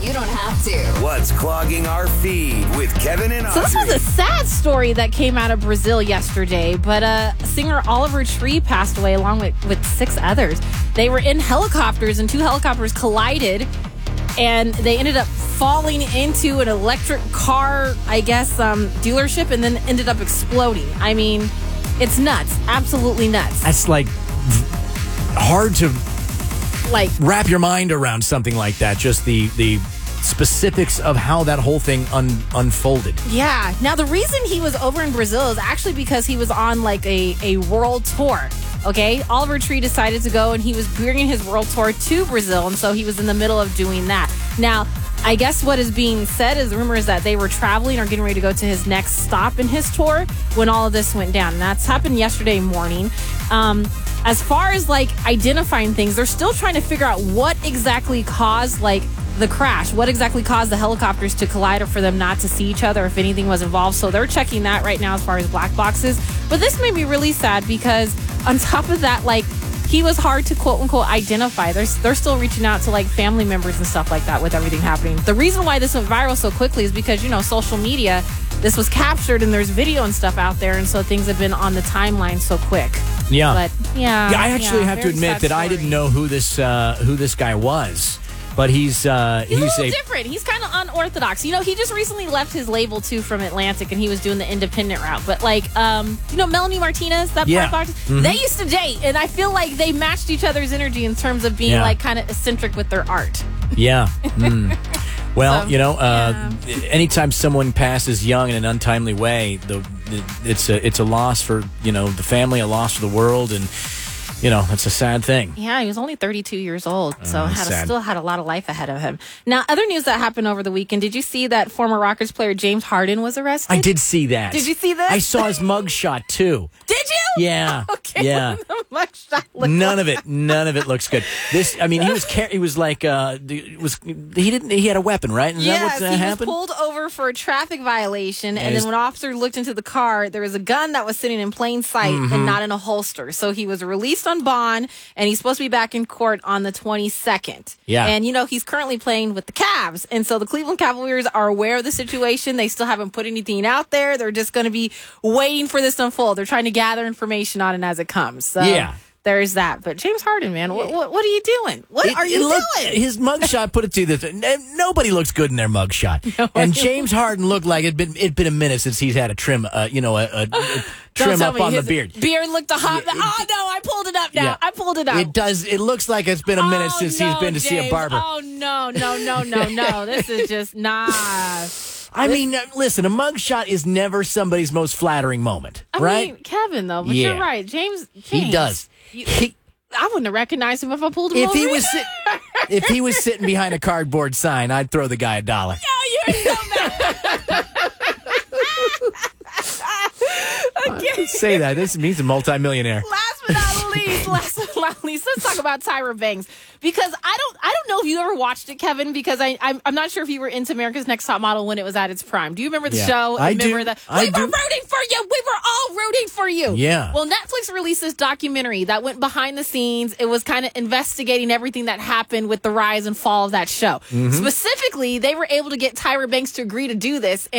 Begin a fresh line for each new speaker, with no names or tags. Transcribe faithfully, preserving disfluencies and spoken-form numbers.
you don't have to.
What's clogging our feed with Kevin and
So
Audrey?
this was a sad story that came out of Brazil yesterday, but uh, singer Oliver Tree passed away along with, with six others. They were in helicopters, and two helicopters collided, and they ended up falling into an electric car, I guess, um, dealership, and then ended up exploding. I mean, it's nuts. Absolutely nuts.
That's like hard to
Like,
wrap your mind around something like that. Just the the specifics of how that whole thing un, unfolded.
yeah. Now, the reason he was over in Brazil is actually because he was on, like, a, a world tour. Okay? Oliver Tree decided to go, and he was bringing his world tour to Brazil, and so he was in the middle of doing that. Now, I guess what is being said is the rumor is that they were traveling or getting ready to go to his next stop in his tour when all of this went down. And that's happened yesterday morning. Um, as far as, like, identifying things, they're still trying to figure out what exactly caused, like, the crash, what exactly caused the helicopters to collide or for them not to see each other, if anything was involved. So they're checking that right now as far as black boxes. But this made me really sad because on top of that, like, he was hard to quote unquote identify. They're, they're still reaching out to like family members and stuff like that with everything happening. The reason why this went viral so quickly is because, you know, social media, this was captured and there's video and stuff out there. And so things have been on the timeline so quick.
Yeah.
But yeah.
Yeah, I actually
yeah,
have to
very
admit
sad
that I
story.
didn't know who this uh, who this guy was. But he's uh,
He's,
he's
a little
a
different. He's kind of unorthodox. You know, he just recently left his label too from Atlantic, and he was doing the independent route. But like, um, you know, Melanie Martinez, that
Yeah.
part
Mm-hmm.
they used to date, and I feel like they matched each other's energy in terms of being
Yeah.
like kind of eccentric with their art.
yeah. Mm. Well,
So,
you know, uh, anytime someone passes young in an untimely way, the, the it's a it's a loss for, you know, the family, a loss for the world, and you know, it's a sad thing.
Yeah, he was only thirty-two years old, so
Oh,
had a,
sad.
still had a lot of life ahead of him. Now, other news that happened over the weekend, did you see that former Rockets player James Harden was arrested?
I did see that.
Did you see that?
I saw his mugshot too.
Did you?
Yeah.
Okay.
Yeah.
What the mugshot looked
None
like?
of it. None of it looks good. This, I mean, he was car- he was like uh, it was he didn't he had a weapon, right? Is
Yes,
that what uh,
he
happened?
was pulled over for a traffic violation, and,
And
then
his-
when an officer looked into the car, there was a gun that was sitting in plain sight
Mm-hmm.
and not in a holster. So he was released on bond, and he's supposed to be back in court on the twenty-second.
Yeah.
And, you know, he's currently playing with the Cavs, and so the Cleveland Cavaliers are aware of the situation. They still haven't put anything out there. They're just going to be waiting for this to unfold. They're trying to gather information on it as it comes. So
Yeah.
there's that. But James Harden, man, what, what, what are you doing? What
It-
are
it
you
looked-
doing?
His mugshot put it to this. n- Nobody looks good in their mugshot. and James Harden looked like it'd been it'd been a minute since he's had a trim, uh, you know, a, a, a
Don't
trim
tell
up
me
on the
his
beard.
Beard looked a hot.
Yeah, it-
oh no, I pulled it up now.
Yeah.
I pulled it up.
It does. It looks like it's been a minute
Oh,
since
no,
he's been to see a
James.
barber.
Oh no, no, no, no, no. This is just nah.
I mean, uh, listen, a mugshot is never somebody's most flattering moment,
I
right?
mean, Kevin though, but
Yeah.
you're right. James,
he
James,
does.
you-
He-
I wouldn't have recognized him if I pulled him
if
over.
he was sit- if he was sitting behind a cardboard sign, I'd throw the guy a dollar.
Oh, you're so bad. Okay.
Say that. This means a multimillionaire.
Last but not least, last but not least, let's talk about Tyra Banks, because I don't, I don't know if you ever watched it, Kevin. Because I, I'm, I'm not sure if you were into America's Next Top Model when it was at its prime. Do you remember the
Yeah.
show?
I
remember
do.
The,
I
we
do.
were rooting for you. We were all rooting for you.
Yeah.
Well, Netflix released this documentary that went behind the scenes. It was kind of investigating everything that happened with the rise and fall of that show.
Mm-hmm.
Specifically, they were able to get Tyra Banks to agree to do this.